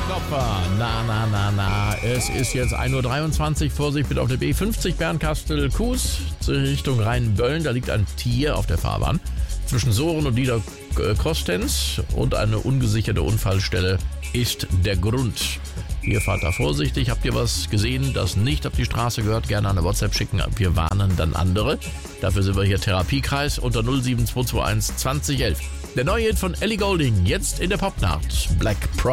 Kopfer. Na. Es ist jetzt 1:23 Uhr. Vorsicht bitte auf der B50 Bernkastel-Kues Richtung Rheinböllen. Da liegt ein Tier auf der Fahrbahn. Zwischen Soren und Niederkostens und eine ungesicherte Unfallstelle ist der Grund. Ihr fahrt da vorsichtig. Habt ihr was gesehen, das nicht auf die Straße gehört? Gerne eine WhatsApp schicken. Wir warnen dann andere. Dafür sind wir hier Therapiekreis unter 07221 2011. Der neue Hit von Ellie Goulding, jetzt in der Popnacht. Black Pride.